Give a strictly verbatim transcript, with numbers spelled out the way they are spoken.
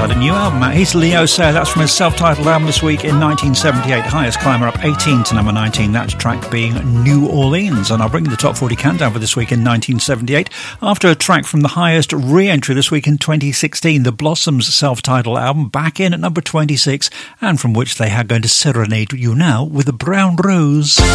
had a new album out. He's Leo Sayer. That's from his self-titled album this week in nineteen seventy-eight. Highest climber up eighteen to number nineteen. That track being New Orleans. And I'll bring the top forty countdown for this week in nineteen seventy-eight after a track from the highest re-entry this week in twenty sixteen. The Blossoms' self-titled album back in at number twenty-six, and from which they are going to serenade you now with a Brown Rose.